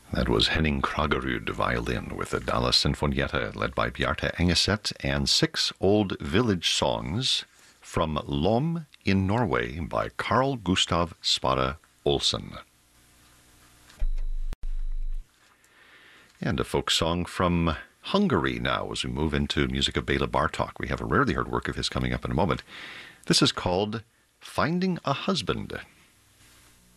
That was Henning Kragerud violin with the Dala Sinfonietta led by Bjarte Engeset and 6 old village songs from Lom in Norway by Carl Gustav Spade Olsen. And a folk song from Hungary now as we move into music of Bela Bartok. We have a rarely heard work of his coming up in a moment. This is called Finding a Husband.